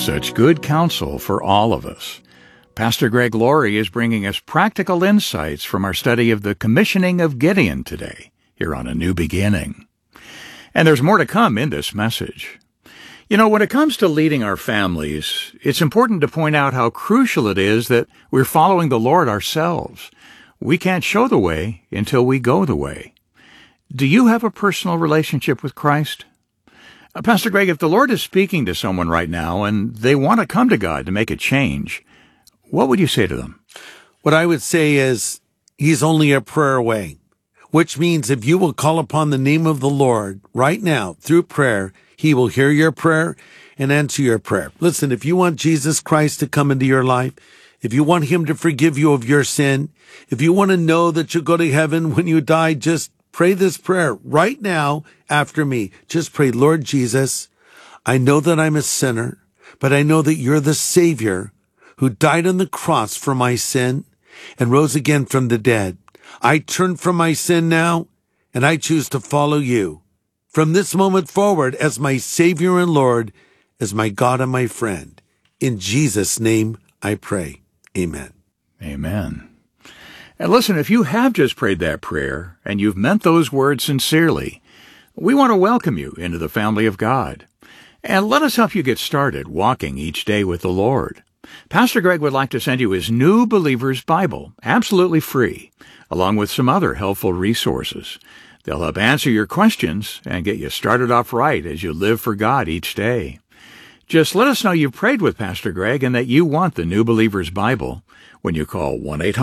such good counsel for all of us. Pastor Greg Laurie is bringing us practical insights from our study of the commissioning of Gideon today, here on A New Beginning. And there's more to come in this message. You know, when it comes to leading our families, it's important to point out how crucial it is that we're following the Lord ourselves. We can't show the way until we go the way. Do you have a personal relationship with Christ? Pastor Greg, if the Lord is speaking to someone right now and they want to come to God to make a change, what would you say to them? What I would say is, He's only a prayer away, which means if you will call upon the name of the Lord right now through prayer, He will hear your prayer and answer your prayer. Listen, if you want Jesus Christ to come into your life, if you want Him to forgive you of your sin, if you want to know that you'll go to heaven when you die, just pray this prayer right now after me. Just pray, Lord Jesus, I know that I'm a sinner, but I know that you're the Savior who died on the cross for my sin and rose again from the dead. I turn from my sin now, and I choose to follow you from this moment forward as my Savior and Lord, as my God and my friend. In Jesus' name I pray. Amen. Amen. And listen, if you have just prayed that prayer and you've meant those words sincerely, we want to welcome you into the family of God. And let us help you get started walking each day with the Lord. Pastor Greg would like to send you his New Believer's Bible, absolutely free, along with some other helpful resources. They'll help answer your questions and get you started off right as you live for God each day. Just let us know you've prayed with Pastor Greg and that you want the New Believer's Bible when you call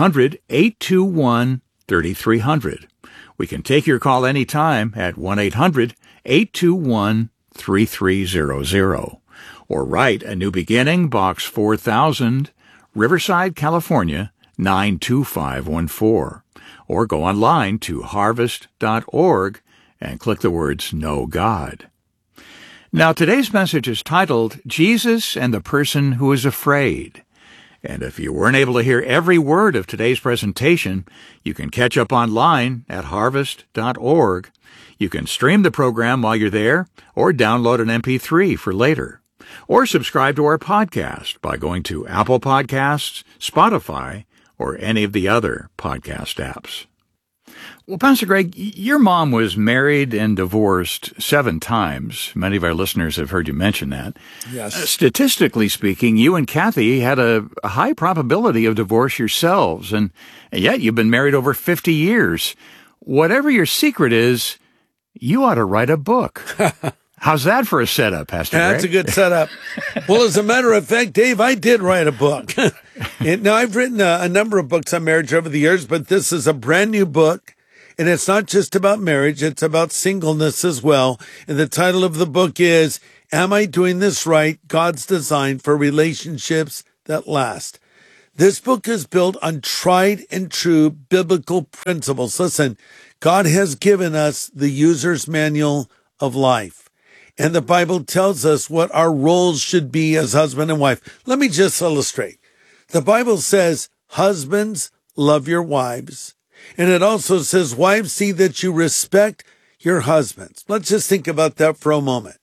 1-800-821-3300. We can take your call anytime at 1-800-821-3300. Or write A New Beginning, Box 4000, Riverside, California, 92514. Or go online to harvest.org and click the words Know God. Now, today's message is titled, Jesus and the Person Who is Afraid. And if you weren't able to hear every word of today's presentation, you can catch up online at harvest.org. You can stream the program while you're there, or download an MP3 for later. Or subscribe to our podcast by going to Apple Podcasts, Spotify, or any of the other podcast apps. Well, Pastor Greg, your mom was married and divorced 7 times. Many of our listeners have heard you mention that. Yes. Statistically speaking, you and Kathy had a high probability of divorce yourselves, and yet you've been married over 50 years. Whatever your secret is, you ought to write a book. How's that for a setup, Pastor Greg? That's a good setup. Well, as a matter of fact, Dave, I did write a book. Now, I've written a number of books on marriage over the years, but this is a brand new book. And it's not just about marriage, it's about singleness as well. And the title of the book is, Am I Doing This Right? God's Design for Relationships That Last. This book is built on tried and true biblical principles. Listen, God has given us the user's manual of life. And the Bible tells us what our roles should be as husband and wife. Let me just illustrate. The Bible says, husbands, love your wives. And it also says, wives, see that you respect your husbands. Let's just think about that for a moment.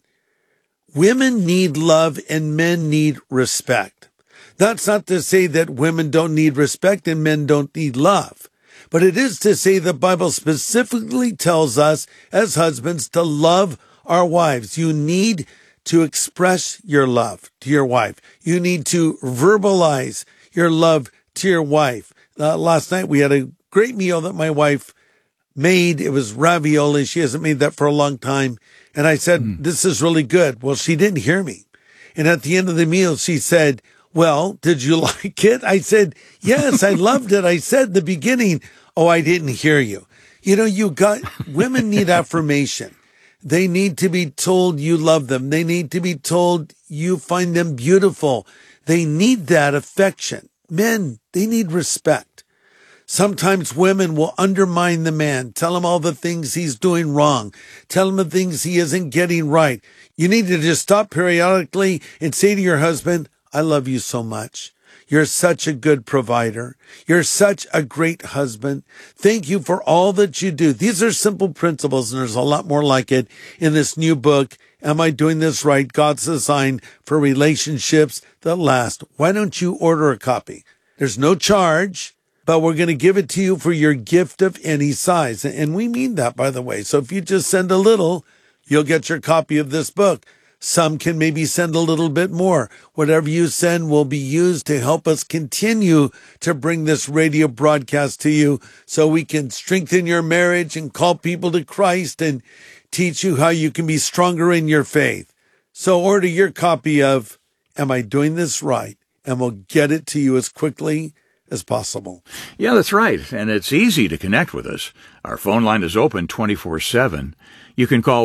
Women need love and men need respect. That's not to say that women don't need respect and men don't need love. But it is to say the Bible specifically tells us as husbands to love our wives. You need to express your love to your wife. You need to verbalize your love to your wife. Last night we had a great meal that my wife made. It was ravioli. She hasn't made that for a long time. And I said, This is really good. Well, she didn't hear me. And at the end of the meal, she said, well, did you like it? I said, yes, I loved it. I said in the beginning, oh, I didn't hear you. You know, women need affirmation. They need to be told you love them. They need to be told you find them beautiful. They need that affection. Men, they need respect. Sometimes women will undermine the man, tell him all the things he's doing wrong, tell him the things he isn't getting right. You need to just stop periodically and say to your husband, I love you so much. You're such a good provider. You're such a great husband. Thank you for all that you do. These are simple principles, and there's a lot more like it in this new book, Am I Doing This Right? God's Design for Relationships That Last. Why don't you order a copy? There's no charge, but we're going to give it to you for your gift of any size. And we mean that, by the way. So if you just send a little, you'll get your copy of this book. Some can maybe send a little bit more. Whatever you send will be used to help us continue to bring this radio broadcast to you so we can strengthen your marriage and call people to Christ and teach you how you can be stronger in your faith. So order your copy of Am I Doing This Right? And we'll get it to you as quickly as possible. Yeah, that's right. And it's easy to connect with us. Our phone line is open 24/7. You can call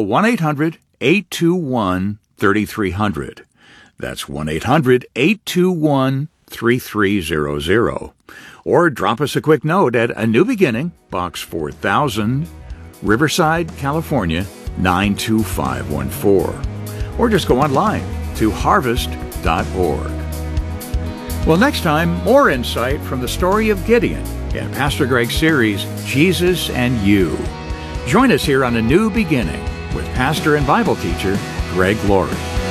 1-800-821-3300. That's 1-800-821-3300. Or drop us a quick note at A New Beginning, Box 4000, Riverside, California, 92514. Or just go online to harvest.org. Well, next time, more insight from the story of Gideon in Pastor Greg's series, Jesus and You. Join us here on A New Beginning with pastor and Bible teacher Greg Laurie.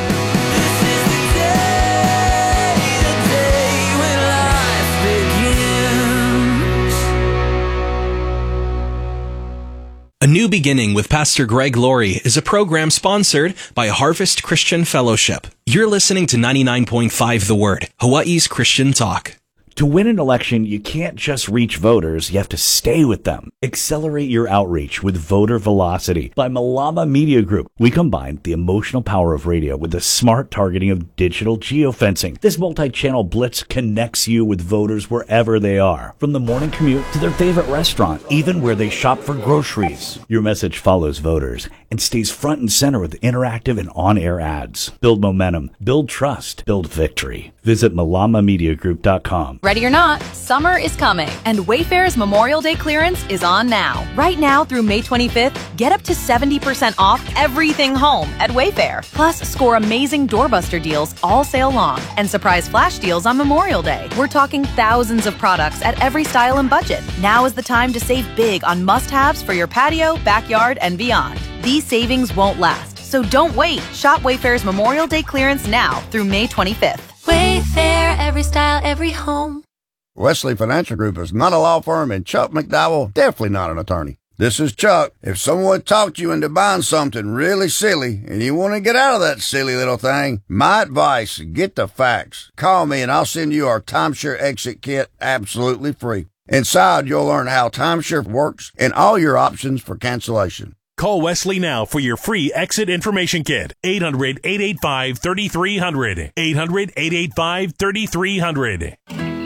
A New Beginning with Pastor Greg Laurie is a program sponsored by Harvest Christian Fellowship. You're listening to 99.5 The Word, Hawaii's Christian talk. To win an election, you can't just reach voters, you have to stay with them. Accelerate your outreach with Voter Velocity by Malama Media Group. We combine the emotional power of radio with the smart targeting of digital geofencing. This multi-channel blitz connects you with voters wherever they are, from the morning commute to their favorite restaurant, even where they shop for groceries. Your message follows voters and stays front and center with interactive and on-air ads. Build momentum, build trust, build victory. Visit malamamediagroup.com. Ready or not, summer is coming, and Wayfair's Memorial Day clearance is on now. Right now through May 25th, get up to 70% off everything home at Wayfair. Plus, score amazing doorbuster deals all sale long and surprise flash deals on Memorial Day. We're talking thousands of products at every style and budget. Now is the time to save big on must-haves for your patio, backyard, and beyond. These savings won't last, so don't wait. Shop Wayfair's Memorial Day clearance now through May 25th. Wayfair, every style, every home. Wesley Financial Group is not a law firm, and Chuck McDowell definitely not an attorney. This is Chuck. If someone talked you into buying something really silly and you want to get out of that silly little thing, my advice, get the facts. Call me and I'll send you our timeshare exit kit absolutely free. Inside, you'll learn how timeshare works and all your options for cancellation. Call Wesley now for your free exit information kit. 800-885-3300. 800-885-3300.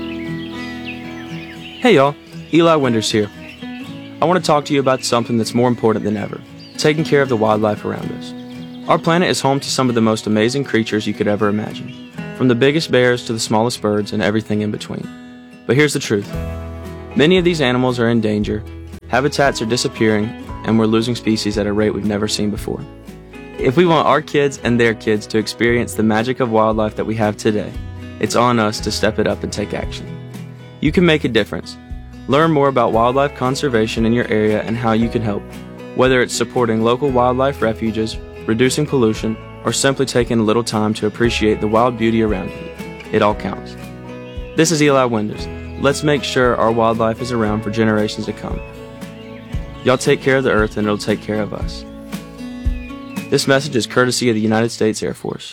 Hey y'all, Eli Winders here. I want to talk to you about something that's more important than ever, taking care of the wildlife around us. Our planet is home to some of the most amazing creatures you could ever imagine, from the biggest bears to the smallest birds and everything in between. But here's the truth. Many of these animals are in danger, habitats are disappearing, and we're losing species at a rate we've never seen before. If we want our kids and their kids to experience the magic of wildlife that we have today, it's on us to step it up and take action. You can make a difference. Learn more about wildlife conservation in your area and how you can help, whether it's supporting local wildlife refuges, reducing pollution, or simply taking a little time to appreciate the wild beauty around you. It all counts. This is Eli Winders. Let's make sure our wildlife is around for generations to come. Y'all take care of the earth and it'll take care of us. This message is courtesy of the United States Air Force.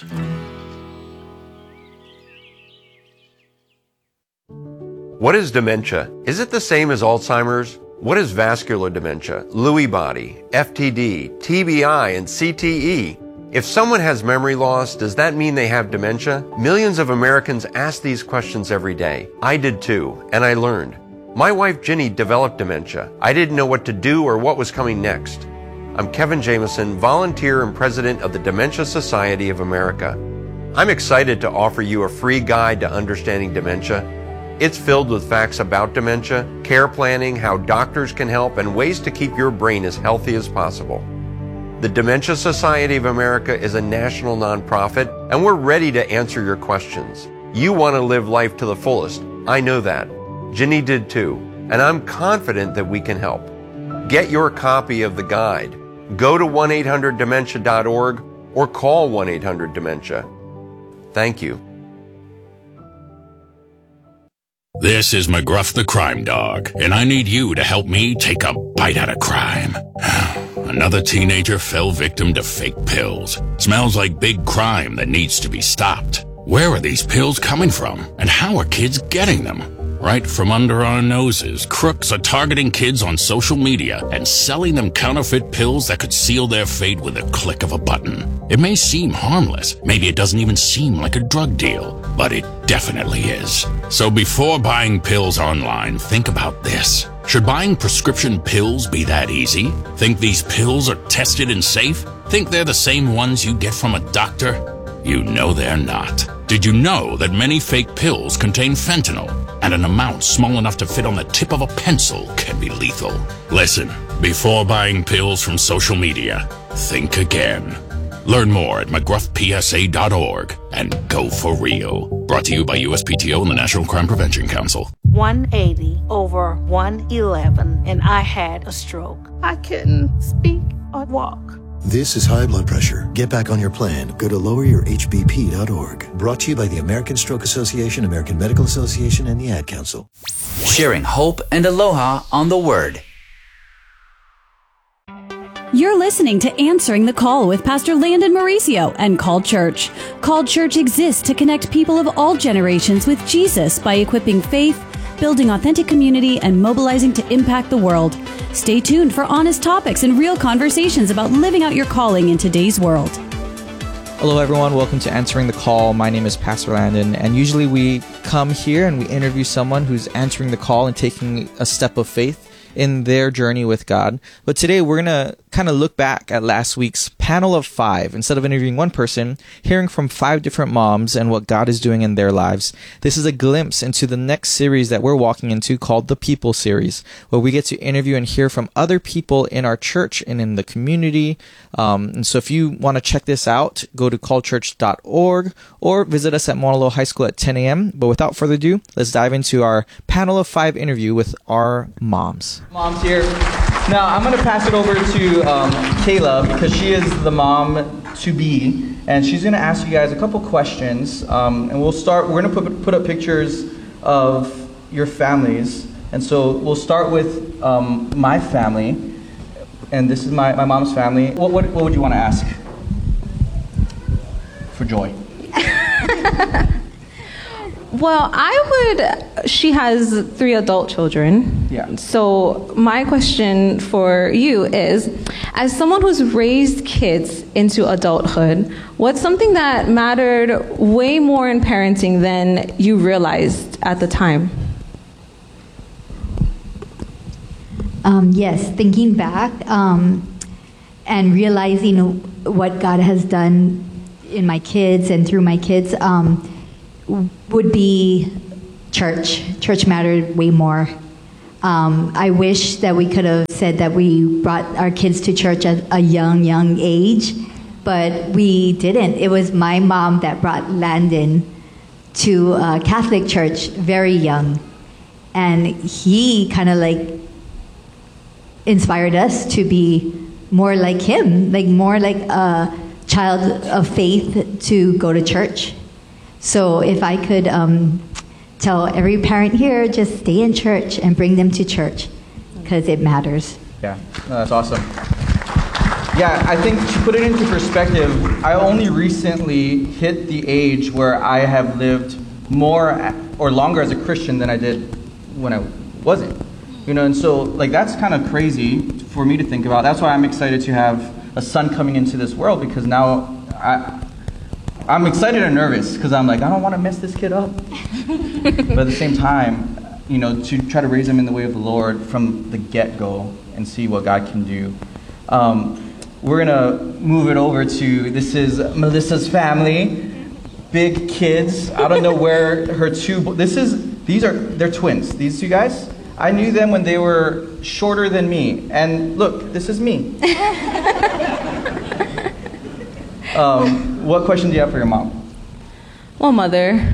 What is dementia? Is it the same as Alzheimer's? What is vascular dementia, Lewy body, FTD, TBI, and CTE? If someone has memory loss, does that mean they have dementia? Millions of Americans ask these questions every day. I did too, and I learned. My wife Ginny developed dementia. I didn't know what to do or what was coming next. I'm Kevin Jameson, volunteer and president of the Dementia Society of America. I'm excited to offer you a free guide to understanding dementia. It's filled with facts about dementia, care planning, how doctors can help, and ways to keep your brain as healthy as possible. The Dementia Society of America is a national nonprofit, and we're ready to answer your questions. You want to live life to the fullest. I know that. Ginny did too, and I'm confident that we can help. Get your copy of the guide. Go to 1-800-dementia.org or call 1-800-DEMENTIA. Thank you. This is McGruff the Crime Dog, and I need you to help me take a bite out of crime. Another teenager fell victim to fake pills. Smells like big crime that needs to be stopped. Where are these pills coming from, and how are kids getting them? Right from under our noses, crooks are targeting kids on social media and selling them counterfeit pills that could seal their fate with a click of a button. It may seem harmless, maybe it doesn't even seem like a drug deal, but it definitely is. So before buying pills online, think about this. Should buying prescription pills be that easy? Think these pills are tested and safe? Think they're the same ones you get from a doctor? You know they're not. Did you know that many fake pills contain fentanyl, and an amount small enough to fit on the tip of a pencil can be lethal? Listen, before buying pills from social media, think again. Learn more at mcgruffpsa.org and go for real. Brought to you by USPTO and the National Crime Prevention Council. 180 over 111, and I had a stroke. I couldn't speak or walk. This is high blood pressure. Get back on your plan. Go to loweryourhbp.org. Brought to you by the American Stroke Association, American Medical Association, and the Ad Council. Sharing hope and aloha on the Word. You're listening to Answering the Call with Pastor Landon Mauricio and Called Church. Called Church exists to connect people of all generations with Jesus by equipping faith, building authentic community, and mobilizing to impact the world. Stay tuned for honest topics and real conversations about living out your calling in today's world. Hello everyone, welcome to Answering the Call. My name is Pastor Landon, and usually we come here and we interview someone who's answering the call and taking a step of faith in their journey with God. But today we're going to kind of look back at last week's panel of 5. Instead of interviewing one person, hearing from 5 different moms and what God is doing in their lives. This is a glimpse into the next series that we're walking into called the People Series, where we get to interview and hear from other people in our church and in the community. And so if you want to check this out, go to callchurch.org or visit us at Mauna Loa High School at 10 a.m. But without further ado, let's dive into our panel of 5 interview with our moms. Mom's here. Now I'm going to pass it over to Kayla, because she is the mom to be, and she's going to ask you guys a couple questions. And we'll start. We're going to put up pictures of your families, and so we'll start with my family, and this is my mom's family. What would you want to ask for Joy? Well, she has 3 adult children. Yeah. So my question for you is, as someone who's raised kids into adulthood, what's something that mattered way more in parenting than you realized at the time? Yes, thinking back and realizing what God has done in my kids and through my kids, would be church. Church mattered way more. I wish that we could have said that we brought our kids to church at a young age, but we didn't. It was my mom that brought Landon to a Catholic church very young. And he kind of like inspired us to be more like him, like more like a child of faith to go to church. So if I could tell every parent here, just stay in church and bring them to church, because it matters. Yeah, no, that's awesome. Yeah, I think to put it into perspective, I only recently hit the age where I have lived more or longer as a Christian than I did when I wasn't. And so like that's kind of crazy for me to think about. That's why I'm excited to have a son coming into this world, because now I'm excited and nervous, because I'm like, I don't want to mess this kid up. But at the same time, to try to raise him in the way of the Lord from the get-go and see what God can do. We're going to move it over to, this is Melissa's family. Big kids. I don't know where her they're twins. These 2 guys, I knew them when they were shorter than me. And look, this is me. What question do you have for your mom? Well, Mother,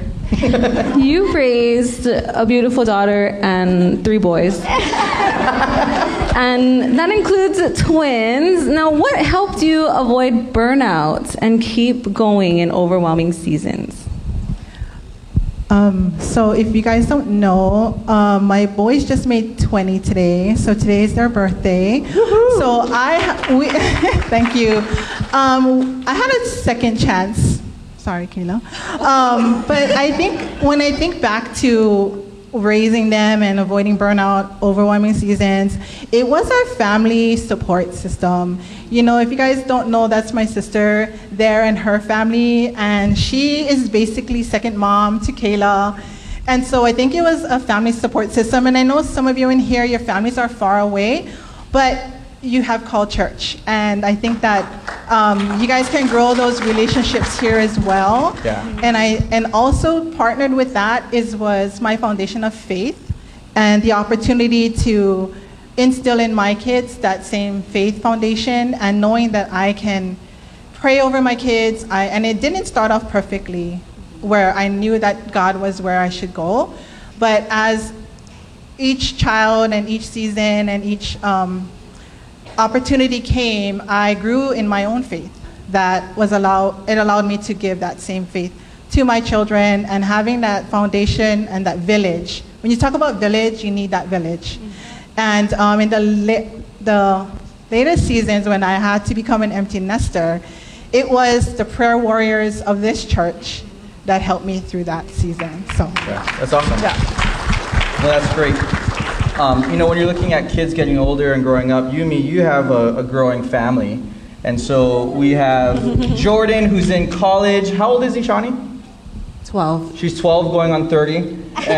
you raised a beautiful daughter and 3 boys. And that includes twins. Now, what helped you avoid burnout and keep going in overwhelming seasons? So if you guys don't know, my boys just made 20 today. So today is their birthday. Woo-hoo. So thank you. I had a second chance. Sorry, Kayla. But I think when I think back to raising them and avoiding burnout, overwhelming seasons, it was our family support system. You know, if you guys don't know, that's my sister there and her family, and she is basically second mom to Kayla. And so I think it was a family support system. And I know some of you in here, your families are far away, but you have called church. And I think that you guys can grow those relationships here as well. Yeah. And also partnered with that was my foundation of faith and the opportunity to instill in my kids that same faith foundation, and knowing that I can pray over my kids. And it didn't start off perfectly, where I knew that God was where I should go. But as each child and each season and each opportunity came, I grew in my own faith. It allowed me to give that same faith to my children, and having that foundation and that village. When you talk about village, you need that village. And in the later seasons, when I had to become an empty nester, it was the prayer warriors of this church that helped me through that season. So yeah, that's awesome. Yeah. Well, that's great. You know, when you're looking at kids getting older and growing up, you have a growing family. And so we have Jordan, who's in college. How old is he, Shawnee? 12. She's 12, going on 30.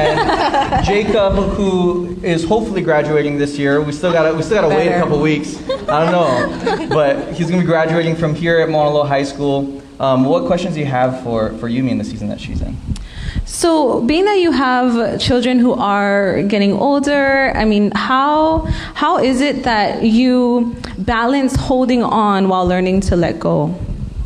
And Jacob, who is hopefully graduating this year. We still gotta wait a couple weeks. I don't know, but he's gonna be graduating from here at Mauna Loa High School. What questions do you have for Yumi in the season that she's in? So, being that you have children who are getting older, I mean, how is it that you balance holding on while learning to let go?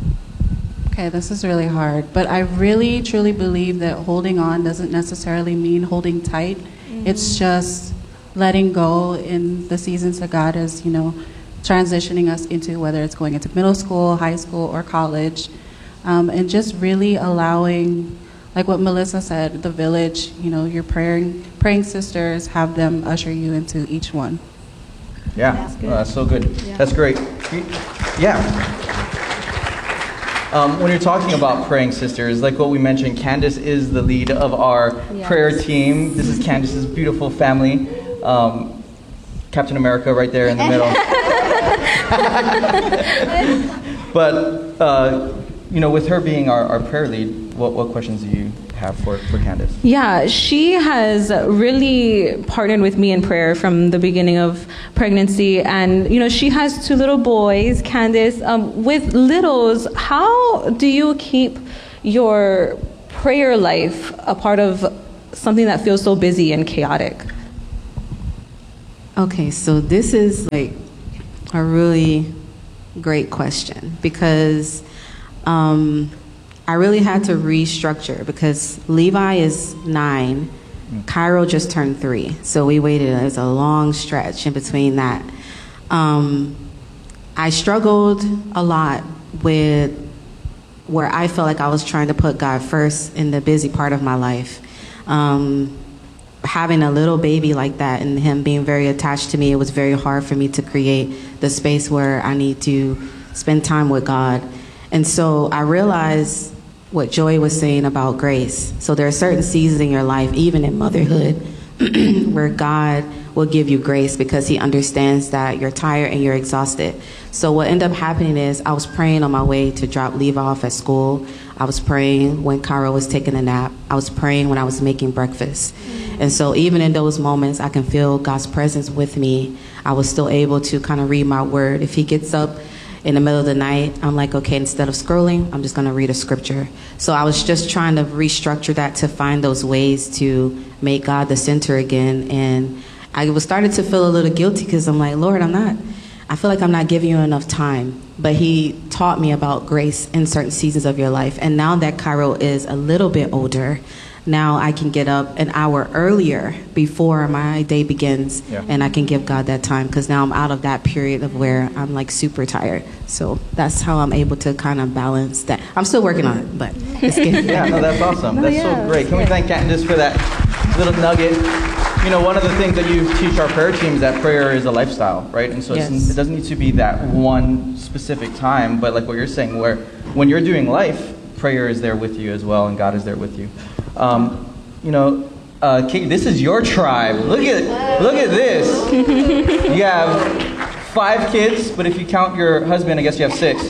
Okay, this is really hard, but I really truly believe that holding on doesn't necessarily mean holding tight. Mm-hmm. It's just letting go in the seasons that God is, transitioning us into, whether it's going into middle school, high school, or college, and just really allowing, like what Melissa said, the village, your praying sisters, have them usher you into each one. Yeah, that's so good. Yeah. That's great. Yeah. When you're talking about praying sisters, like what we mentioned, Candace is the lead of our prayer team. This is Candace's beautiful family. Captain America right there in the middle. But, with her being our prayer lead, what questions do you have for Candace? Yeah, she has really partnered with me in prayer from the beginning of pregnancy. And, she has 2 little boys, Candace. With littles, how do you keep your prayer life a part of something that feels so busy and chaotic? Okay, so this is like a really great question, because I really had to restructure, because Levi is 9, Cairo just turned 3, so we waited. It was a long stretch in between that. I struggled a lot with where I felt like I was trying to put God first in the busy part of my life. Having a little baby like that and him being very attached to me, it was very hard for me to create the space where I need to spend time with God. And so I realized what Joy was saying about grace. So there are certain seasons in your life, even in motherhood, where God will give you grace because he understands that you're tired and you're exhausted. So what ended up happening is I was praying on my way to drop Levi off at school. I was praying when Cairo was taking a nap. I was praying when I was making breakfast. And so even in those moments, I can feel God's presence with me. I was still able to kind of read my word. If he gets up in the middle of the night, I'm like, okay, instead of scrolling, I'm just going to read a scripture. So I was just trying to restructure that to find those ways to make God the center again. And I was starting to feel a little guilty because I'm like, Lord, I feel like I'm not giving you enough time. But he taught me about grace in certain seasons of your life. And now that Cairo is a little bit older, now I can get up an hour earlier before my day begins, and I can give God that time, because now I'm out of that period of where I'm like super tired. So that's how I'm able to kind of balance that. I'm still working on it, but it's good. Yeah, no, that's awesome. That's so great. Can we thank Candace for that little nugget? You know, one of the things that you teach our prayer team is that prayer is a lifestyle, right? And so it doesn't need to be that one specific time, but like what you're saying, where when you're doing life, prayer is there with you as well, and God is there with you. You know, Kate, this is your tribe. Look at this. You have 5 kids, but if you count your husband, I guess you have 6.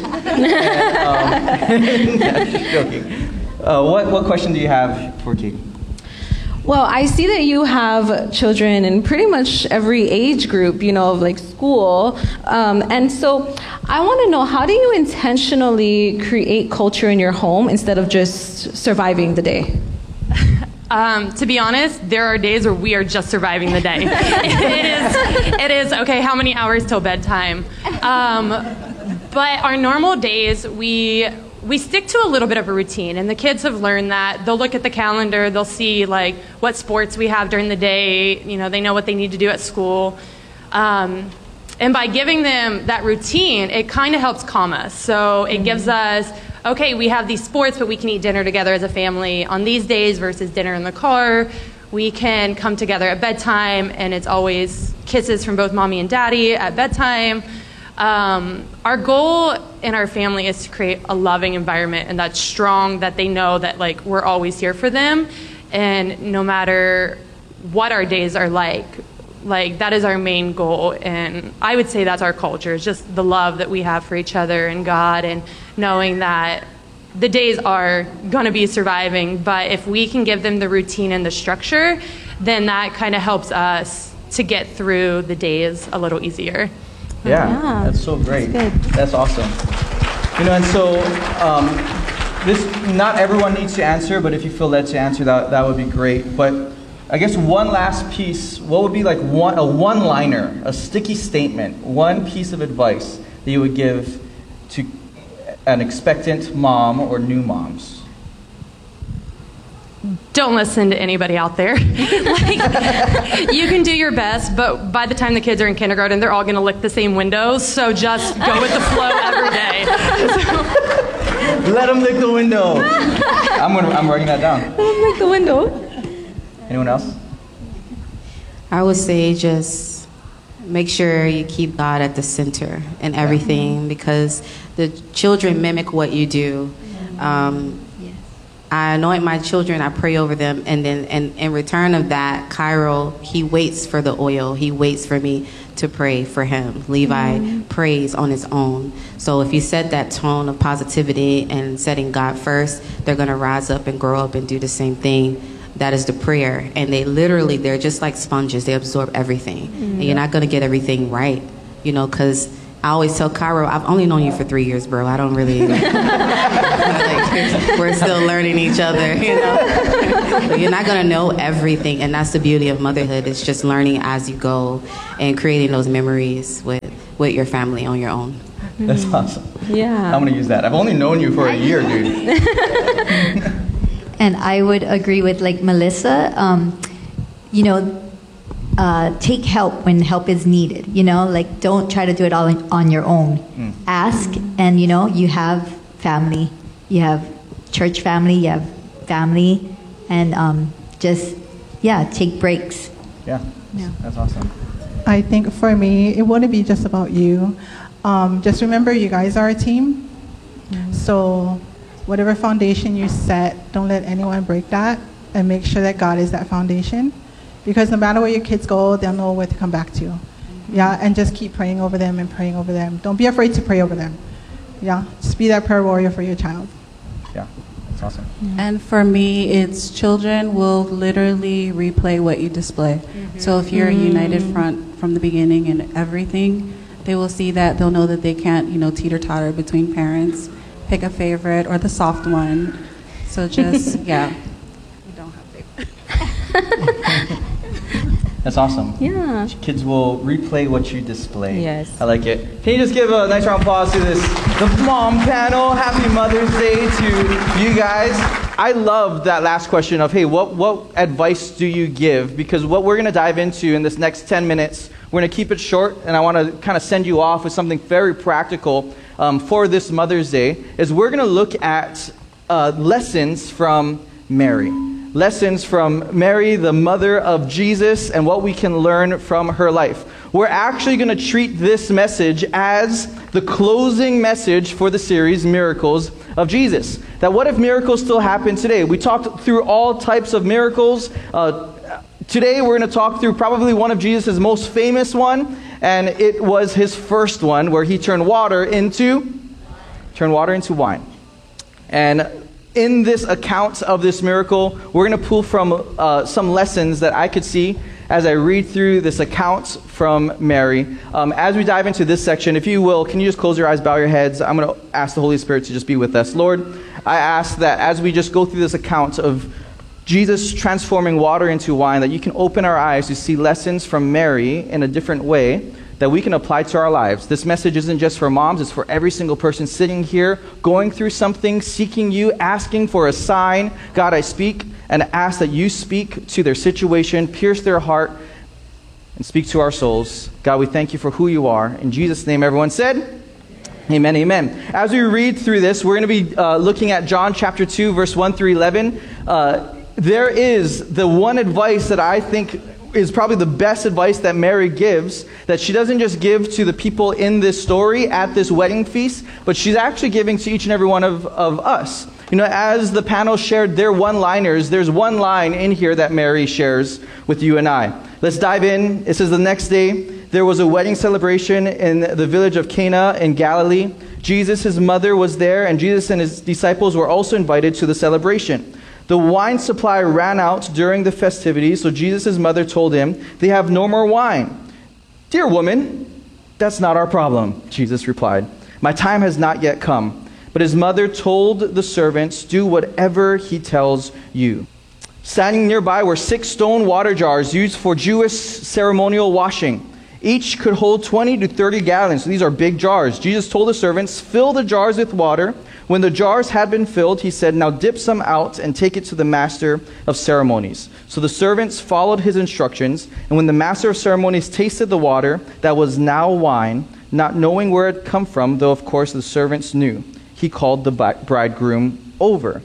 And, just joking. What question do you have for Kate? Well, I see that you have children in pretty much every age group, you know, of like school. And so I want to know, how do you intentionally create culture in your home instead of just surviving the day? To be honest, there are days where we are just surviving the day. It is, okay, how many hours till bedtime? But our normal days, we stick to a little bit of a routine, and the kids have learned that. They'll look at the calendar, they'll see like what sports we have during the day, you know, they know what they need to do at school. And by giving them that routine, it kind of helps calm us. So it gives us, okay, we have these sports, but we can eat dinner together as a family on these days versus dinner in the car. We can come together at bedtime, and it's always kisses from both mommy and daddy at bedtime. Our goal in our family is to create a loving environment, and that's strong, that they know that like we're always here for them, and no matter what our days are like that is our main goal. And I would say that's our culture, is just the love that we have for each other and God, and knowing that the days are going to be surviving, but if we can give them the routine and the structure, then that kind of helps us to get through the days a little easier. Yeah, that's so great. That's awesome. You know, and so this, not everyone needs to answer, but if you feel led to answer, that would be great. But I guess one last piece, what would be like a one-liner, a sticky statement, one piece of advice that you would give to an expectant mom or new moms? Don't listen to anybody out there. Like, you can do your best, but by the time the kids are in kindergarten, they're all going to lick the same windows. So just go with the flow every day. Let them lick the window. I'm writing that down. Let them lick the window. Anyone else? I would say just make sure you keep God at the center in everything, because the children mimic what you do. I anoint my children, I pray over them, and then in return of that, Cairo, he waits for the oil. He waits for me to pray for him. Levi prays on his own. So if you set that tone of positivity and setting God first, they're going to rise up and grow up and do the same thing. That is the prayer. And they're just like sponges. They absorb everything. And you're not going to get everything right, you know, because I always tell Cairo, I've only known you for 3 years, bro. I don't really, we're still learning each other, you know. But you're not going to know everything, and that's the beauty of motherhood. It's just learning as you go and creating those memories with your family on your own. That's awesome. Yeah. I'm going to use that. I've only known you for a year, dude. And I would agree with like Melissa, you know, take help when help is needed, you know, like don't try to do it all on your own. Ask, and you know, you have family, you have church family, you have family, and just, take breaks. Yeah, that's awesome. I think for me, it wouldn't be just about you. Just remember, you guys are a team. So whatever foundation you set, don't let anyone break that, and make sure that God is that foundation. Because no matter where your kids go, they'll know where to come back to. Yeah, and just keep praying over them and praying over them. Don't be afraid to pray over them. Yeah, just be that prayer warrior for your child. Yeah, that's awesome. And for me, it's children will literally replay what you display. So if you're a united front from the beginning and everything, they will see that. They'll know that they can't, you know, teeter-totter between parents, pick a favorite or the soft one. So just, You don't have favorites. That's awesome. Yeah. Kids will replay what you display. Yes. I like it. Can you just give a nice round of applause to the mom panel? Happy Mother's Day to you guys. I love that last question of, hey, what advice do you give? Because what we're going to dive into in this next 10 minutes, we're going to keep it short, and I want to kind of send you off with something very practical for this Mother's Day, is we're going to look at lessons from Mary. Lessons from Mary, the mother of Jesus, and what we can learn from her life. We're actually going to treat this message as the closing message for the series, Miracles of Jesus. That what if miracles still happen today? We talked through all types of miracles. Today we're going to talk through probably one of Jesus' most famous one, and it was his first one where he turned water into wine. And in this account of this miracle, we're going to pull from some lessons that I could see as I read through this account from Mary. As we dive into this section, if you will, can you just close your eyes, bow your heads? I'm going to ask the Holy Spirit to just be with us. Lord, I ask that as we just go through this account of Jesus transforming water into wine, that you can open our eyes to see lessons from Mary in a different way that we can apply to our lives. This message isn't just for moms, it's for every single person sitting here, going through something, seeking you, asking for a sign. God, I speak and ask that you speak to their situation, pierce their heart, and speak to our souls. God, we thank you for who you are. In Jesus' name, everyone said, amen, amen. As we read through this, we're going to be looking at John chapter 2, verse 1 through 11. There is the one advice that I think is probably the best advice that Mary gives, that she doesn't just give to the people in this story at this wedding feast, but she's actually giving to each and every one of us. You know, as the panel shared their one-liners, there's one line in here that Mary shares with you and I. Let's dive in. It says, the next day, there was a wedding celebration in the village of Cana in Galilee. Jesus, his mother, was there, and Jesus and his disciples were also invited to the celebration. The wine supply ran out during the festivities, so Jesus' mother told him, they have no more wine. Dear woman, that's not our problem, Jesus replied. My time has not yet come. But his mother told the servants, do whatever he tells you. Standing nearby were 6 stone water jars used for Jewish ceremonial washing. Each could hold 20 to 30 gallons. So these are big jars. Jesus told the servants, fill the jars with water. When the jars had been filled, he said, now dip some out and take it to the master of ceremonies. So the servants followed his instructions, and when the master of ceremonies tasted the water that was now wine, not knowing where it had come from, though of course the servants knew, he called the bridegroom over.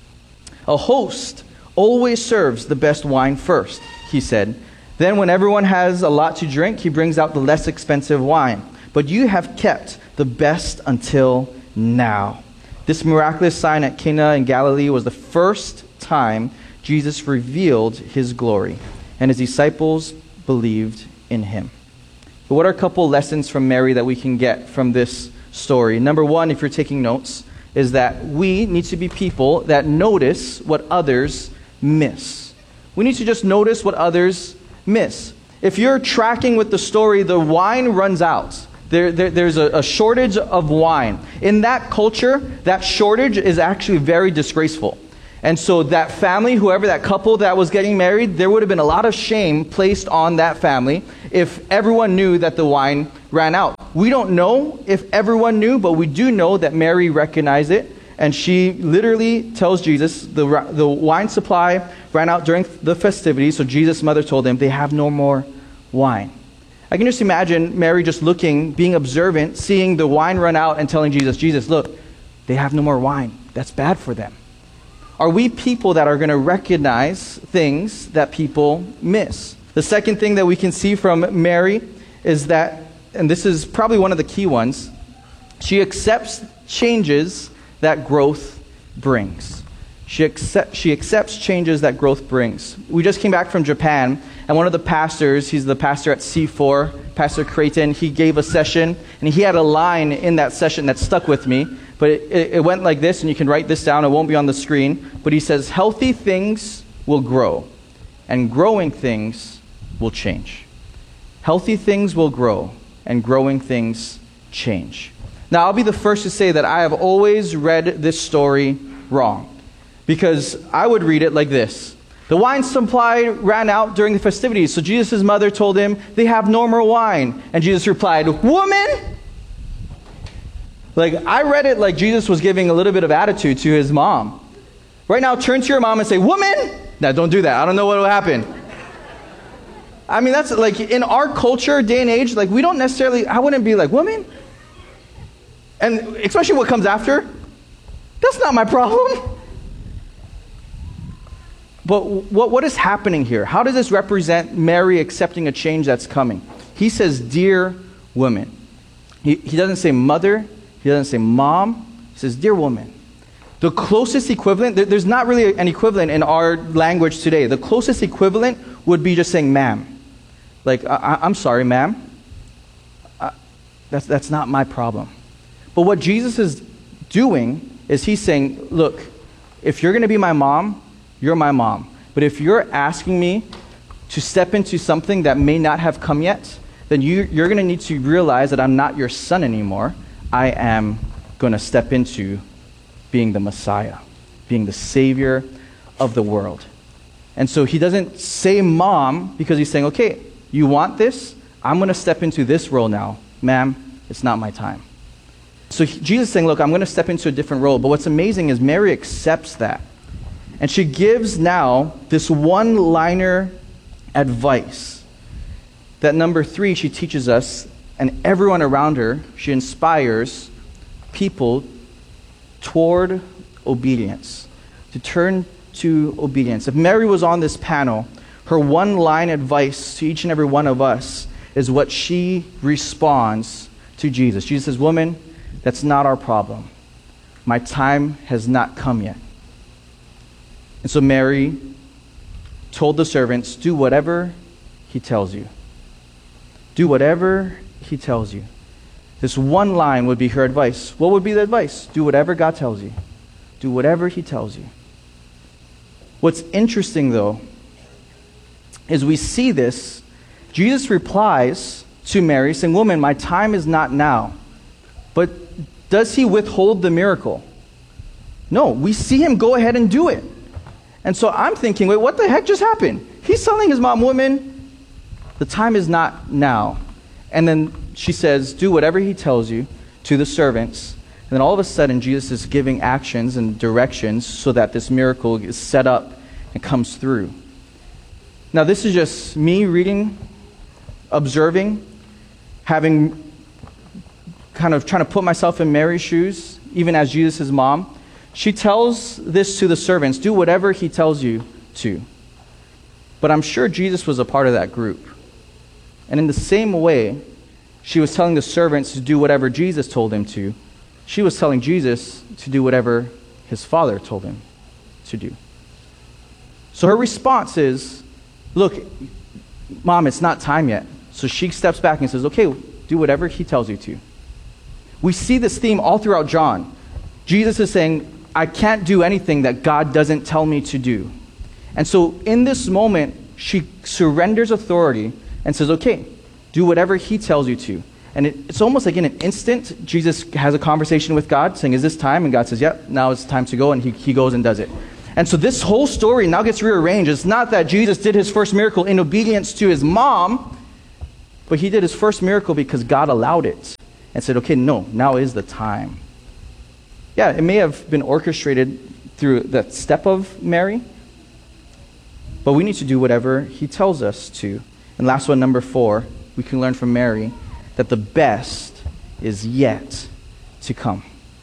A host always serves the best wine first, he said. Then when everyone has a lot to drink, he brings out the less expensive wine. But you have kept the best until now. This miraculous sign at Cana in Galilee was the first time Jesus revealed his glory, and his disciples believed in him. But what are a couple lessons from Mary that we can get from this story? Number one, if you're taking notes, is that we need to be people that notice what others miss. We need to just notice what others miss. If you're tracking with the story, the wine runs out. There's a shortage of wine. In that culture, that shortage is actually very disgraceful. And so that family, whoever that couple that was getting married, there would have been a lot of shame placed on that family if everyone knew that the wine ran out. We don't know if everyone knew, but we do know that Mary recognized it. And she literally tells Jesus the wine supply ran out during the festivities. So Jesus' mother told him, they have no more wine. I can just imagine Mary just looking, being observant, seeing the wine run out and telling Jesus, Jesus, look, they have no more wine. That's bad for them. Are we people that are going to recognize things that people miss? The second thing that we can see from Mary is that, and this is probably one of the key ones, she accepts changes that growth brings. She accepts changes that growth brings. We just came back from Japan, and one of the pastors, he's the pastor at C4, Pastor Creighton, he gave a session, and he had a line in that session that stuck with me, but it went like this, and you can write this down, it won't be on the screen, but he says, healthy things will grow, and growing things will change. Healthy things will grow, and growing things change. Now, I'll be the first to say that I have always read this story wrong. Because I would read it like this. The wine supply ran out during the festivities, so Jesus' mother told him, they have no more wine. And Jesus replied, woman! Like, I read it like Jesus was giving a little bit of attitude to his mom. Right now, turn to your mom and say, woman! No, don't do that. I don't know what will happen. I mean, that's like, in our culture, day and age, like, we don't necessarily, I wouldn't be like, woman? And especially what comes after, that's not my problem. But what is happening here? How does this represent Mary accepting a change that's coming? He says, dear woman. He doesn't say mother. He doesn't say mom. He says, dear woman. The closest equivalent, there's not really an equivalent in our language today. The closest equivalent would be just saying ma'am. Like, I'm sorry, ma'am. That's not my problem. But what Jesus is doing is he's saying, look, if you're going to be my mom, you're my mom. But if you're asking me to step into something that may not have come yet, then you're going to need to realize that I'm not your son anymore. I am going to step into being the Messiah, being the Savior of the world. And so he doesn't say mom because he's saying, okay, you want this? I'm going to step into this role now. Ma'am, it's not my time. So Jesus is saying, look, I'm going to step into a different role. But what's amazing is Mary accepts that. And she gives now this one-liner advice that number 3, she teaches us, and everyone around her, she inspires people toward obedience, to turn to obedience. If Mary was on this panel, her one-line advice to each and every one of us is what she responds to Jesus. Jesus says, woman, that's not our problem. My time has not come yet. And so Mary told the servants, do whatever he tells you. Do whatever he tells you. This one line would be her advice. What would be the advice? Do whatever God tells you. Do whatever he tells you. What's interesting, though, is we see this. Jesus replies to Mary, saying, woman, my time is not now. But does he withhold the miracle? No, we see him go ahead and do it. And so I'm thinking, wait, what the heck just happened? He's telling his mom, woman, the time is not now. And then she says, do whatever he tells you to the servants. And then all of a sudden, Jesus is giving actions and directions so that this miracle is set up and comes through. Now, this is just me reading, observing, having kind of trying to put myself in Mary's shoes, even as Jesus' mom. She tells this to the servants, do whatever he tells you to. But I'm sure Jesus was a part of that group. And in the same way, she was telling the servants to do whatever Jesus told him to. She was telling Jesus to do whatever his Father told him to do. So her response is, look, Mom, it's not time yet. So she steps back and says, okay, do whatever he tells you to. We see this theme all throughout John. Jesus is saying, I can't do anything that God doesn't tell me to do. And so in this moment, she surrenders authority and says, okay, do whatever he tells you to. And it's almost like in an instant, Jesus has a conversation with God saying, is this time? And God says, yep, now it's time to go. And he goes and does it. And so this whole story now gets rearranged. It's not that Jesus did his first miracle in obedience to his mom, but he did his first miracle because God allowed it and said, okay, no, now is the time. Yeah, it may have been orchestrated through that step of Mary, but we need to do whatever he tells us to. And last one, number 4, we can learn from Mary that the best is yet to come.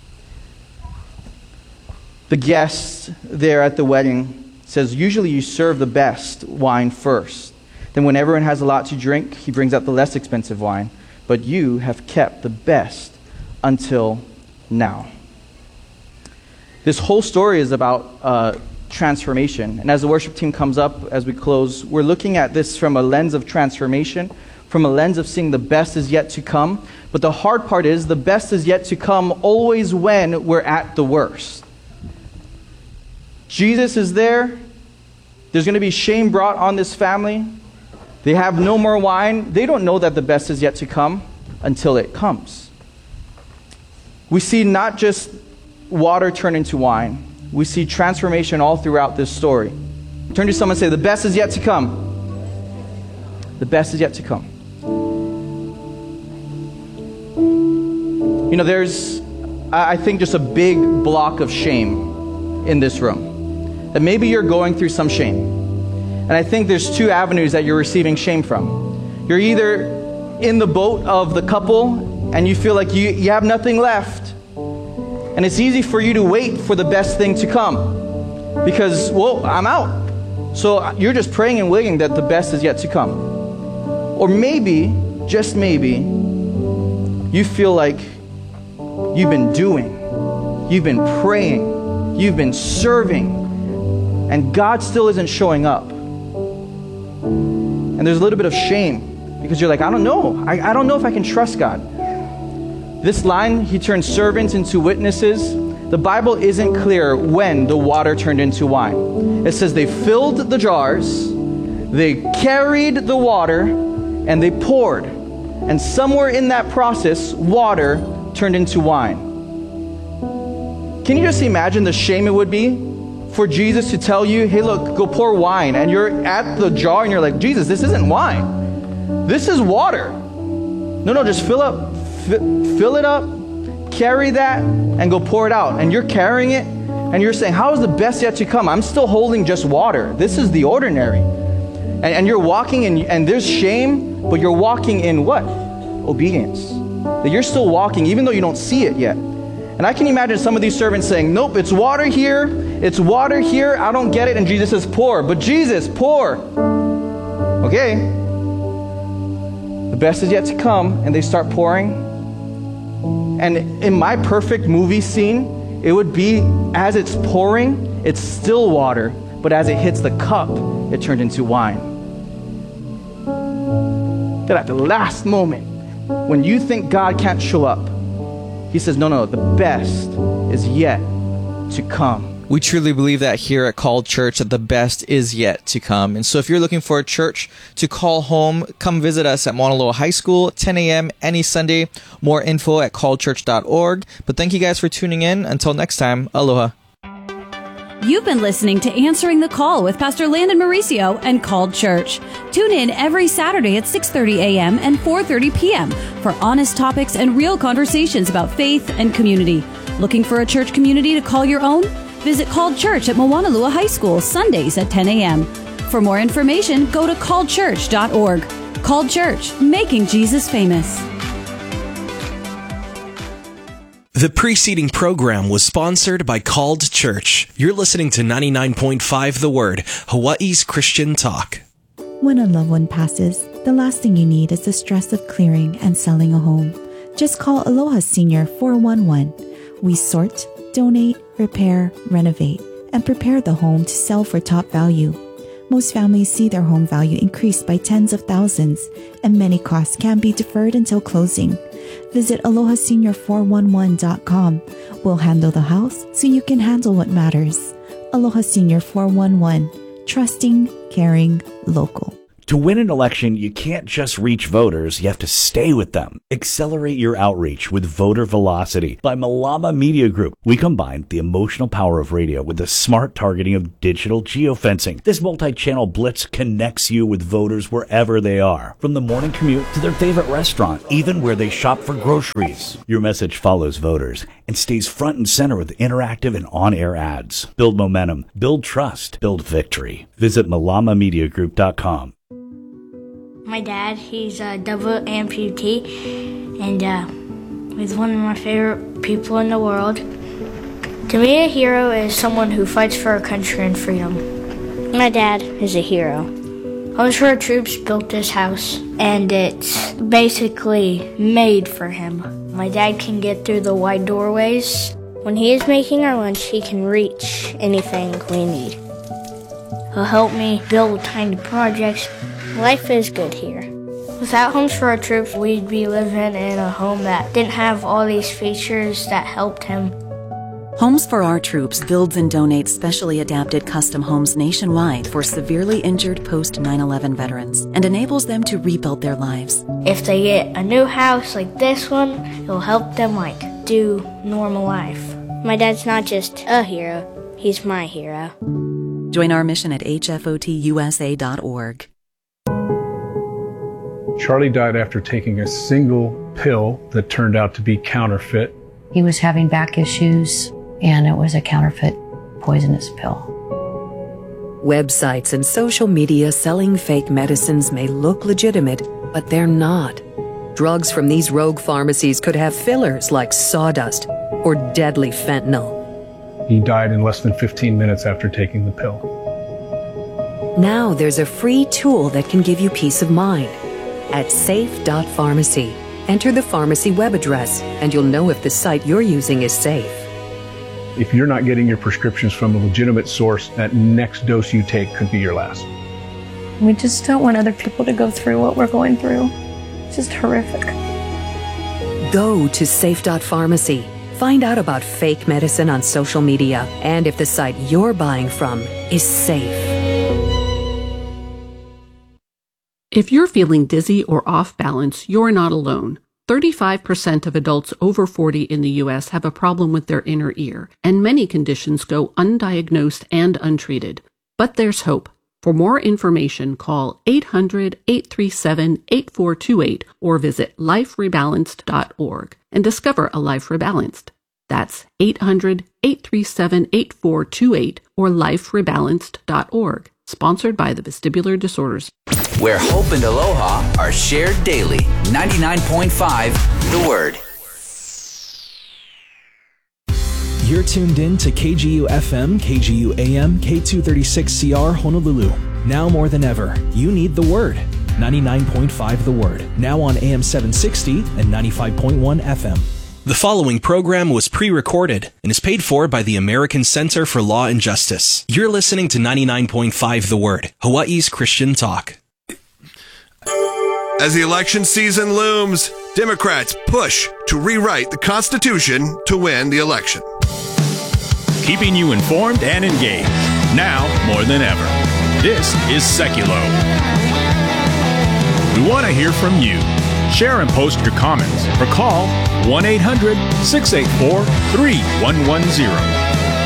The guest there at the wedding says, usually you serve the best wine first. Then when everyone has a lot to drink, he brings out the less expensive wine. But you have kept the best until now. This whole story is about transformation. And as the worship team comes up, as we close, we're looking at this from a lens of transformation, from a lens of seeing the best is yet to come. But the hard part is the best is yet to come always when we're at the worst. Jesus is there. There's going to be shame brought on this family. They have no more wine. They don't know that the best is yet to come until it comes. We see not just water turn into wine. We see transformation all throughout this story. Turn to someone and say, the best is yet to come. The best is yet to come. You know, there's, I think, just a big block of shame in this room. That maybe you're going through some shame. And I think there's two avenues that you're receiving shame from. You're either in the boat of the couple and you feel like you have nothing left. And it's easy for you to wait for the best thing to come. Because, well, I'm out. So you're just praying and waiting that the best is yet to come. Or maybe, just maybe, you feel like you've been doing, you've been praying, you've been serving, and God still isn't showing up. And there's a little bit of shame because you're like, I don't know. I don't know if I can trust God. This line, he turned servants into witnesses. The Bible isn't clear when the water turned into wine. It says they filled the jars, they carried the water, and they poured. And somewhere in that process, water turned into wine. Can you just imagine the shame it would be for Jesus to tell you, hey, look, go pour wine. And you're at the jar and you're like, Jesus, this isn't wine. This is water. No, just fill it up, carry that, and go pour it out. And you're carrying it, and you're saying, how is the best yet to come? I'm still holding just water. This is the ordinary. And you're walking, and there's shame, but you're walking in what? Obedience. That you're still walking, even though you don't see it yet. And I can imagine some of these servants saying, nope, it's water here, I don't get it. And Jesus says, pour. But Jesus, pour. Okay. The best is yet to come, and they start pouring. And in my perfect movie scene, it would be as it's pouring, it's still water, but as it hits the cup, it turned into wine. That at the last moment, when you think God can't show up, he says, no, the best is yet to come. We truly believe that here at Called Church, that the best is yet to come. And so if you're looking for a church to call home, come visit us at Mauna Loa High School, 10 a.m. any Sunday. More info at calledchurch.org. But thank you guys for tuning in. Until next time, aloha. You've been listening to Answering the Call with Pastor Landon Mauricio and Called Church. Tune in every Saturday at 6:30 a.m. and 4:30 p.m. for honest topics and real conversations about faith and community. Looking for a church community to call your own? Visit Called Church at Moanalua High School, Sundays at 10 a.m. For more information, go to calledchurch.org. Called Church, making Jesus famous. The preceding program was sponsored by Called Church. You're listening to 99.5 The Word, Hawaii's Christian talk. When a loved one passes, the last thing you need is the stress of clearing and selling a home. Just call Aloha Senior 411. We sort, donate, repair, renovate, and prepare the home to sell for top value. Most families see their home value increase by tens of thousands, and many costs can be deferred until closing. Visit AlohaSenior411.com. We'll handle the house so you can handle what matters. Aloha Senior 411. Trusting, caring, local. To win an election, you can't just reach voters, you have to stay with them. Accelerate your outreach with Voter Velocity by Malama Media Group. We combine the emotional power of radio with the smart targeting of digital geofencing. This multi-channel blitz connects you with voters wherever they are, from the morning commute to their favorite restaurant, even where they shop for groceries. Your message follows voters and stays front and center with interactive and on-air ads. Build momentum, build trust, build victory. Visit malamamediagroup.com. My dad, he's a double amputee, and he's one of my favorite people in the world. To me, a hero is someone who fights for our country and freedom. My dad is a hero. Homes for Our Troops built this house, and it's basically made for him. My dad can get through the wide doorways. When he is making our lunch, he can reach anything we need. He'll help me build tiny projects. Life is good here. Without Homes for Our Troops, we'd be living in a home that didn't have all these features that helped him. Homes for Our Troops builds and donates specially adapted custom homes nationwide for severely injured post-9/11 veterans and enables them to rebuild their lives. If they get a new house like this one, it'll help them do normal life. My dad's not just a hero, he's my hero. Join our mission at hfotusa.org. Charlie died after taking a single pill that turned out to be counterfeit. He was having back issues, and it was a counterfeit poisonous pill. Websites and social media selling fake medicines may look legitimate, but they're not. Drugs from these rogue pharmacies could have fillers like sawdust or deadly fentanyl. He died in less than 15 minutes after taking the pill. Now there's a free tool that can give you peace of mind. At safe.pharmacy, enter the pharmacy web address, and you'll know if the site you're using is safe. If you're not getting your prescriptions from a legitimate source, that next dose you take could be your last. We just don't want other people to go through what we're going through. It's just horrific. Go to safe.pharmacy. Find out about fake medicine on social media and if the site you're buying from is safe. If you're feeling dizzy or off balance, you're not alone. 35% of adults over 40 in the U.S. have a problem with their inner ear, and many conditions go undiagnosed and untreated. But there's hope. For more information, call 800-837-8428 or visit liferebalanced.org and discover a life rebalanced. That's 800-837-8428 or liferebalanced.org. Sponsored by the Vestibular Disorders. Where hope and aloha are shared daily. 99.5 The Word. You're tuned in to KGU FM, KGU AM, K236CR Honolulu. Now more than ever, you need the Word. 99.5 The Word. Now on AM 760 and 95.1 FM. The following program was pre-recorded and is paid for by the American Center for Law and Justice. You're listening to 99.5 The Word, Hawaii's Christian Talk. As the election season looms, Democrats push to rewrite the Constitution to win the election. Keeping you informed and engaged, now more than ever. This is Seculo. We want to hear from you. Share and post your comments or call 1-800-684-3110.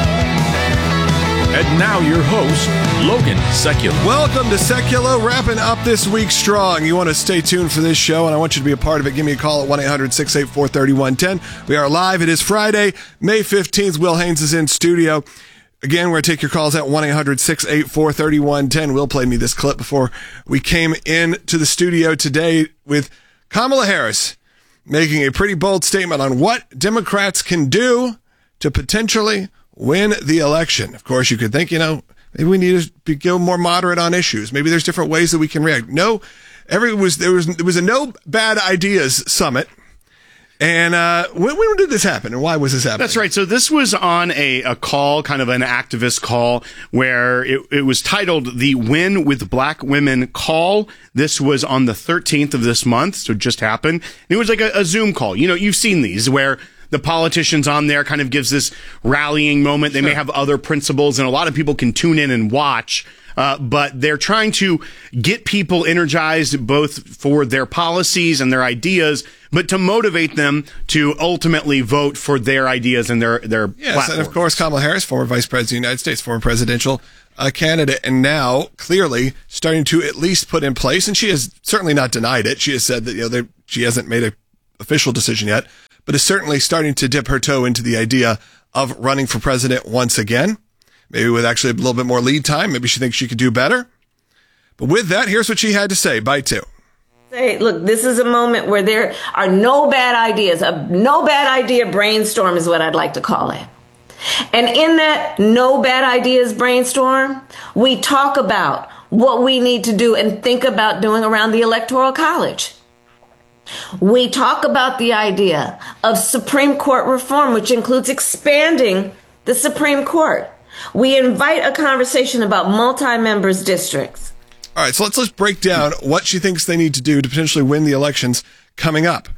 And now your host, Logan Seculo. Welcome to Seculo, wrapping up this week strong. You want to stay tuned for this show, and I want you to be a part of it. Give me a call at 1-800-684-3110. We are live. It is Friday, May 15th. Will Haynes is in studio. Again, we're going to take your calls at 1-800-684-3110. Will played me this clip before we came into the studio today with Kamala Harris making a pretty bold statement on what Democrats can do to potentially win the election. Of course, you could think, maybe we need to go more moderate on issues. Maybe there's different ways that we can react. No, there was a no bad ideas summit. And when did this happen, and why was this happening? That's right. So this was on a call, kind of an activist call, where it was titled the Win with Black Women Call. This was on the 13th of this month, so it just happened. And it was like a Zoom call. You've seen these where the politicians on there kind of gives this rallying moment. They may have other principles, and a lot of people can tune in and watch. But they're trying to get people energized both for their policies and their ideas, but to motivate them to ultimately vote for their ideas and their platforms. And of course, Kamala Harris, former Vice President of the United States, former presidential candidate, and now clearly starting to at least put in place, and she has certainly not denied it. She has said that she hasn't made an official decision yet, but is certainly starting to dip her toe into the idea of running for president once again. Maybe with actually a little bit more lead time. Maybe she thinks she could do better. But with that, here's what she had to say. Bite two. Say, look, this is a moment where there are no bad ideas. A no bad idea brainstorm is what I'd like to call it. And in that no bad ideas brainstorm, we talk about what we need to do and think about doing around the Electoral College. We talk about the idea of Supreme Court reform, which includes expanding the Supreme Court. We invite a conversation about multi-members districts. All right, so let's break down what she thinks they need to do to potentially win the elections coming up.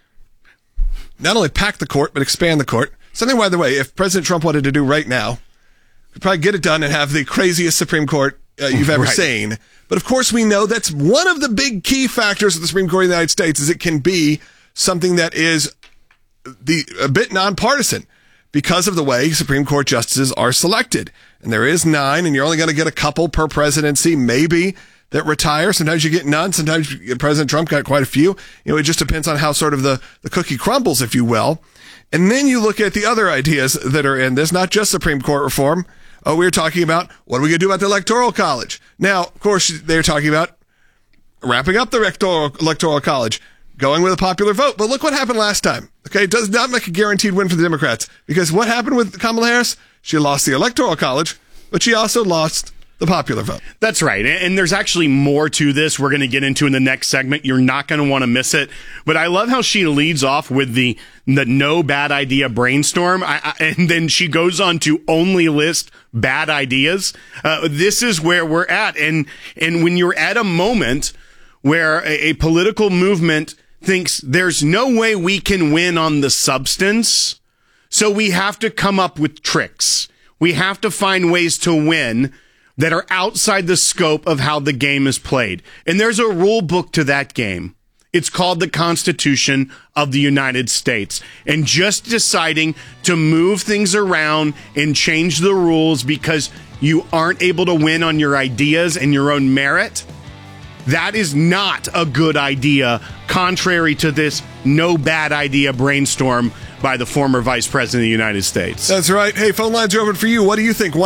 Not only pack the court, but expand the court. Something, by the way, if President Trump wanted to do right now, could probably get it done and have the craziest Supreme Court you've ever seen. But of course, we know that's one of the big key factors of the Supreme Court of the United States is it can be something that is a bit nonpartisan, because of the way Supreme Court justices are selected. and there is 9, and you're only going to get a couple per presidency, maybe, that retire. Sometimes you get none. Sometimes President Trump got quite a few. It just depends on how sort of the cookie crumbles, if you will. And then you look at the other ideas that are in this, not just Supreme Court reform. Oh, we were talking about, what are we going to do about the Electoral College? Now, of course, they're talking about wrapping up the Electoral College, going with a popular vote. But look what happened last time. Okay, it does not make a guaranteed win for the Democrats, because what happened with Kamala Harris? She lost the Electoral College, but she also lost the popular vote. That's right. And there's actually more to this we're going to get into in the next segment. You're not going to want to miss it. But I love how she leads off with the no bad idea brainstorm. And then she goes on to only list bad ideas. This is where we're at. And when you're at a moment where a political movement thinks there's no way we can win on the substance, so we have to come up with tricks. We have to find ways to win that are outside the scope of how the game is played. And there's a rule book to that game. It's called the Constitution of the United States. And just deciding to move things around and change the rules because you aren't able to win on your ideas and your own merit, that is not a good idea, contrary to this no bad idea brainstorm by the former Vice President of the United States. That's right. Hey, phone lines are open for you. What do you think?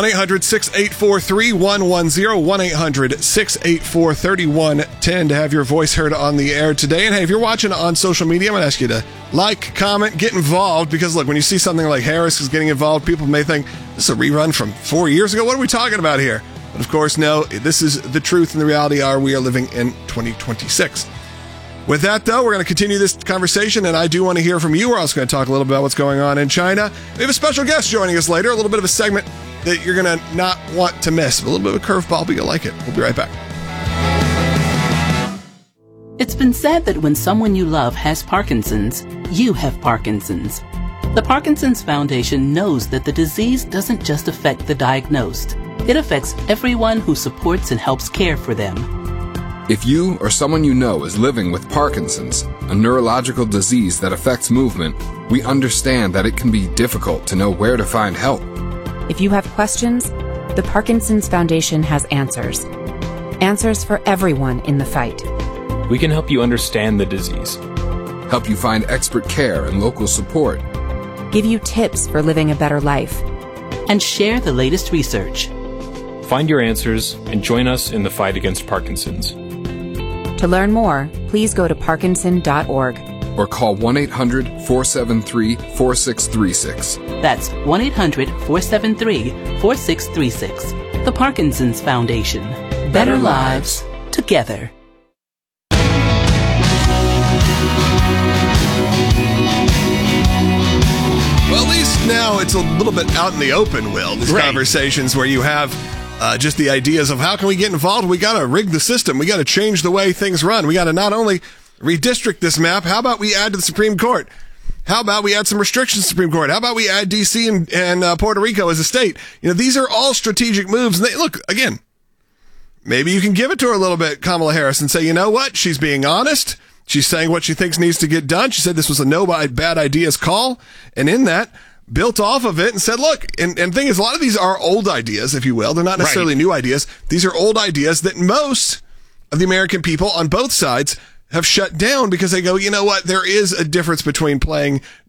1-800-684-3110, 1-800-684-3110 to have your voice heard on the air today. And hey, if you're watching on social media, I'm going to ask you to like, comment, get involved, because look, when you see something like Harris is getting involved, people may think this is a rerun from 4 years ago. What are we talking about here? But of course, no, this is the truth, and the reality are we are living in 2026. With that, though, we're going to continue this conversation, and I do want to hear from you. We're also going to talk a little bit about what's going on in China. We have a special guest joining us later, a little bit of a segment that you're going to not want to miss. A little bit of a curveball, but you'll like it. We'll be right back. It's been said that when someone you love has Parkinson's, you have Parkinson's. The Parkinson's Foundation knows that the disease doesn't just affect the diagnosed. It affects everyone who supports and helps care for them. If you or someone you know is living with Parkinson's, a neurological disease that affects movement, we understand that it can be difficult to know where to find help. If you have questions, the Parkinson's Foundation has answers. Answers for everyone in the fight. We can help you understand the disease, help you find expert care and local support, give you tips for living a better life, and share the latest research. Find your answers and join us in the fight against Parkinson's. To learn more, please go to parkinson.org or call 1-800-473-4636. That's 1-800-473-4636. The Parkinson's Foundation. Better lives together. Well, at least now it's a little bit out in the open, Will. These conversations where you have just the ideas of how can we get involved? We got to rig the system. We got to change the way things run. We got to not only redistrict this map, how about we add to the Supreme Court? How about we add some restrictions to the Supreme Court? How about we add D.C. and Puerto Rico as a state? These are all strategic moves. And look, again, maybe you can give it to her a little bit, Kamala Harris, and say, you know what? She's being honest. She's saying what she thinks needs to get done. She said this was a no bad ideas call. And in that, built off of it and said, look, and the thing is, a lot of these are old ideas, if you will. They're not necessarily new ideas. These are old ideas that most of the American people on both sides have shut down because they go, you know what? There is a difference between playing